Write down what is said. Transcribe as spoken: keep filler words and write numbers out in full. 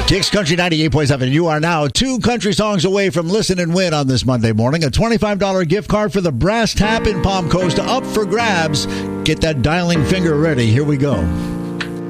Kicks Country ninety-eight point seven. You are now two country songs away from Listen and Win on this Monday morning. A twenty-five dollars gift card for the Brass Tap in Palm Coast up for grabs. Get that dialing finger ready. Here we go.